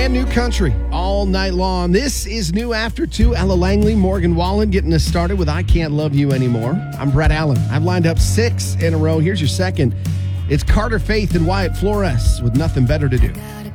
Brand new country all night long. This is New After 2. Ella Langley, Morgan Wallen getting us started with I Can't Love You Anymore. I'm Brett Allen. I've lined up 6 in a row. Here's your second. It's Carter Faith and Wyatt Flores with Nothing Better to Do.